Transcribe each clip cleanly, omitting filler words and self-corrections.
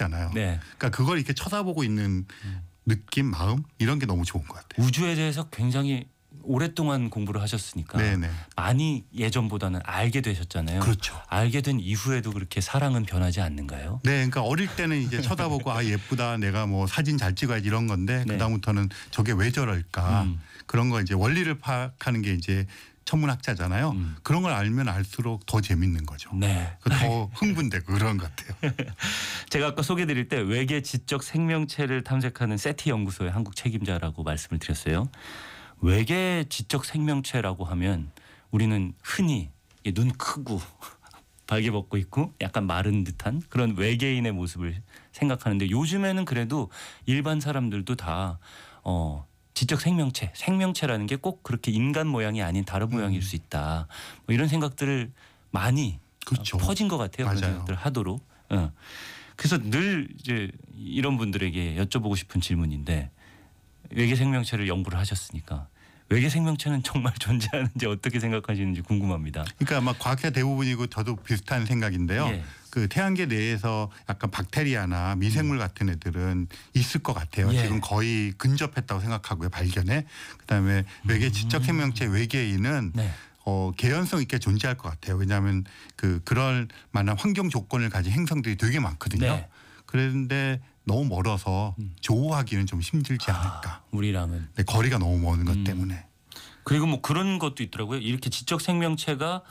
있잖아요. 네. 그러니까 그걸 이렇게 쳐다보고 있는 느낌, 마음 이런 게 너무 좋은 것 같아요. 우주에 대해서 굉장히 오랫동안 공부를 하셨으니까 네네. 많이 예전보다는 알게 되셨잖아요. 그렇죠. 알게 된 이후에도 그렇게 사랑은 변하지 않는가요? 네, 그러니까 어릴 때는 이제 쳐다보고 아 예쁘다, 내가 뭐 사진 잘 찍어야지 이런 건데 네. 그다음부터는 저게 왜 저럴까 그런 거 이제 원리를 파악하는 게 이제 천문학자잖아요. 그런 걸 알면 알수록 더 재밌는 거죠. 네. 더 흥분되고 그런 것 같아요. 제가 아까 소개드릴 때 외계 지적 생명체를 탐색하는 세티 연구소의 한국 책임자라고 말씀을 드렸어요. 외계 지적 생명체라고 하면 우리는 흔히 눈 크고 발개 벗고 있고 약간 마른 듯한 그런 외계인의 모습을 생각하는데 요즘에는 그래도 일반 사람들도 다 지적 생명체라는 게 꼭 그렇게 인간 모양이 아닌 다른 모양일 수 있다. 뭐 이런 생각들을 많이 그렇죠. 퍼진 것 같아요. 맞아요. 그런 생각들 하도록. 그래서 늘 이제 이런 분들에게 여쭤보고 싶은 질문인데 외계 생명체를 연구를 하셨으니까 외계 생명체는 정말 존재하는지 어떻게 생각하시는지 궁금합니다. 그러니까 아마 과학자 대부분이고 저도 비슷한 생각인데요. 예. 그 태양계 내에서 약간 박테리아나 미생물 같은 애들은 있을 것 같아요. 예. 지금 거의 근접했다고 생각하고요. 발견에. 그다음에 외계 지적 생명체 외계인은 네. 개연성 있게 존재할 것 같아요. 왜냐하면 그럴 만한 환경 조건을 가진 행성들이 되게 많거든요. 네. 그런데 너무 멀어서 조우하기는 좀 힘들지 않을까. 우리랑은. 네, 거리가 너무 먼 것 때문에. 그리고 뭐 그런 것도 있더라고요. 이렇게 지적 생명체가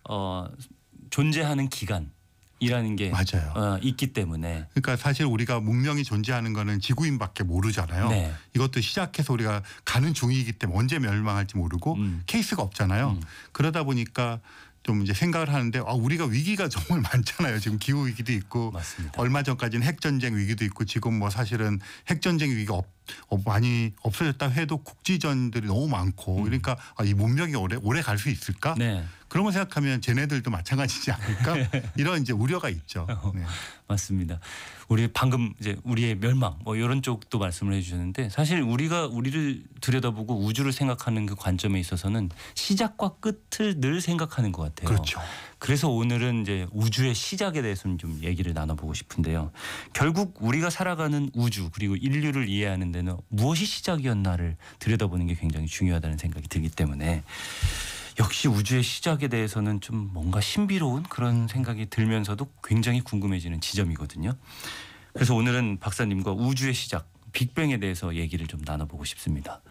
존재하는 기간이라는 게 맞아요. 있기 때문에. 그러니까 사실 우리가 문명이 존재하는 거는 지구인밖에 모르잖아요. 네. 이것도 시작해서 우리가 가는 중이기 때문에 언제 멸망할지 모르고 케이스가 없잖아요. 그러다 보니까 좀 이제 생각을 하는데 우리가 위기가 정말 많잖아요. 지금 기후 위기도 있고 맞습니다. 얼마 전까지는 핵전쟁 위기도 있고 지금 뭐 사실은 핵전쟁 위기가 많이 없어졌다 해도 국지전들이 너무 많고 그러니까 이 문명이 오래 갈 수 있을까? 네. 그런 거 생각하면 쟤네들도 마찬가지지 않을까? 이런 이제 우려가 있죠. 네. 맞습니다. 우리 방금 이제 우리의 멸망 뭐 이런 쪽도 말씀을 해주셨는데 사실 우리가 우리를 들여다보고 우주를 생각하는 그 관점에 있어서는 시작과 끝을 늘 생각하는 것 같아요. 그렇죠. 그래서 오늘은 이제 우주의 시작에 대해서는 좀 얘기를 나눠보고 싶은데요. 결국 우리가 살아가는 우주 그리고 인류를 이해하는 데는 무엇이 시작이었나를 들여다보는 게 굉장히 중요하다는 생각이 들기 때문에 역시 우주의 시작에 대해서는 좀 뭔가 신비로운 그런 생각이 들면서도 굉장히 궁금해지는 지점이거든요. 그래서 오늘은 박사님과 우주의 시작, 빅뱅에 대해서 얘기를 좀 나눠보고 싶습니다.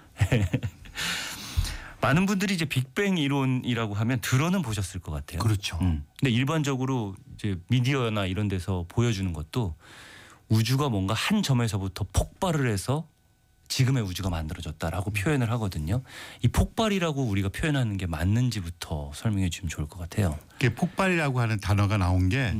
많은 분들이 이제 빅뱅 이론이라고 하면 들어는 보셨을 것 같아요. 그렇죠. 근데 일반적으로 이제 미디어나 이런 데서 보여주는 것도 우주가 뭔가 한 점에서부터 폭발을 해서 지금의 우주가 만들어졌다라고 표현을 하거든요. 이 폭발이라고 우리가 표현하는 게 맞는지부터 설명해 주시면 좋을 것 같아요. 이게 폭발이라고 하는 단어가 나온 게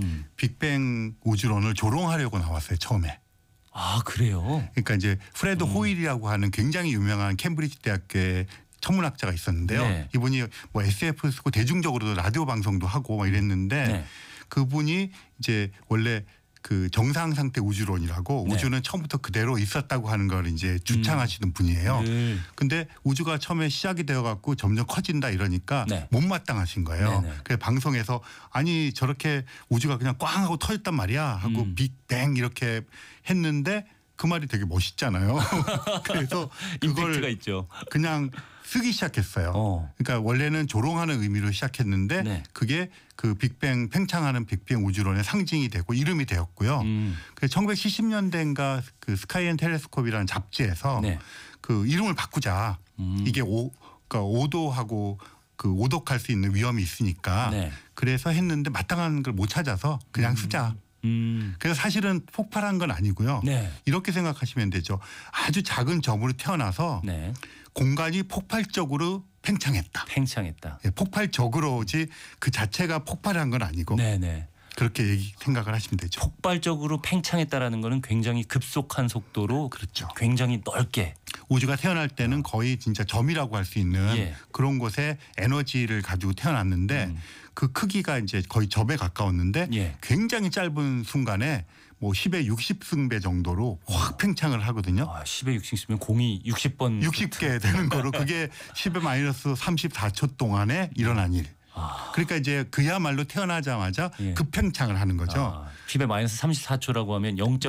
빅뱅 우주론을 조롱하려고 나왔어요. 처음에. 아 그래요? 그러니까 이제 프레드 호일이라고 하는 굉장히 유명한 캠브리지 대학교의 천문학자가 있었는데요. 네. 이분이 뭐 SF 쓰고 대중적으로도 라디오 방송도 하고 막 이랬는데 네. 그분이 이제 원래 그 정상 상태 우주론이라고 네. 우주는 처음부터 그대로 있었다고 하는 걸 이제 주창하시는 분이에요. 근데 우주가 처음에 시작이 되어 갖고 점점 커진다 이러니까 네. 못마땅하신 거예요. 네네. 그래서 방송에서 아니 저렇게 우주가 그냥 꽝 하고 터졌단 말이야 하고 빅뱅 이렇게 했는데 그 말이 되게 멋있잖아요. 그래서 임팩트가 그걸 있죠. 그냥 쓰기 시작했어요. 그러니까 원래는 조롱하는 의미로 시작했는데 네. 그게 그 빅뱅 팽창하는 빅뱅 우주론의 상징이 되고 이름이 되었고요. 그래서 1970년대인가 그 스카이 앤 텔레스콥이라는 잡지에서 네. 그 이름을 바꾸자. 이게 그러니까 오도하고 그 오독할 수 있는 위험이 있으니까 네. 그래서 했는데 마땅한 걸 못 찾아서 그냥 쓰자. 그래서 사실은 폭발한 건 아니고요. 네. 이렇게 생각하시면 되죠. 아주 작은 점으로 태어나서 네. 공간이 폭발적으로 팽창했다. 팽창했다. 예, 폭발적으로지 그 자체가 폭발한 건 아니고 네네. 그렇게 생각을 하시면 되죠. 폭발적으로 팽창했다라는 거는 굉장히 급속한 속도로 그렇죠. 굉장히 넓게. 우주가 태어날 때는 거의 진짜 점이라고 할 수 있는 예. 그런 곳에 에너지를 가지고 태어났는데 그 크기가 이제 거의 점에 가까웠는데 예. 굉장히 짧은 순간에 뭐 10의 60승배 정도로 확 팽창을 하거든요. 10에 60이면 공이 60번 60개 되는 거로 그게 10의 마이너스 34초 동안에 일어난 일. 그러니까 이제 그야말로 태어나자마자 예. 급팽창을 하는 거죠. 10에 마이너스 34초라고 하면 0.